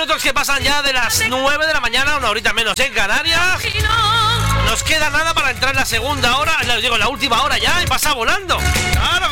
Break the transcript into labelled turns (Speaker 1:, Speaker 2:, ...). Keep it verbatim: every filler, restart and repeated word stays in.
Speaker 1: minutos que pasan ya de las nueve de la mañana, una horita menos en Canarias. Nos queda nada para entrar en la segunda hora, les digo, en la última hora ya, y pasa volando. Claro.